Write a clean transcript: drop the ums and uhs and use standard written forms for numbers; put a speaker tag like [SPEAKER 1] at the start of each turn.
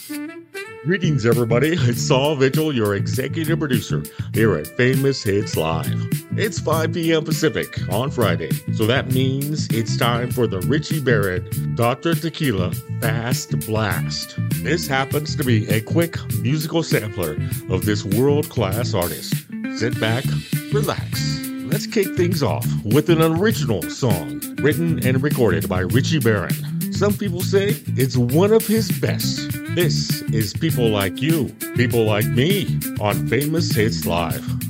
[SPEAKER 1] Greetings, everybody. It's Saul Vigil, your executive producer here at Famous Hits Live. It's 5 p.m. Pacific on Friday, so that means it's time for the Richie Barrett Dr. Tequila Fast Blast. This happens to be a quick musical sampler of this world-class artist. Sit back, relax. Let's kick things off with an original song written and recorded by Richie Barrett. Some people say it's one of his best. This is People Like You, People Like Me on Famous Hits Live.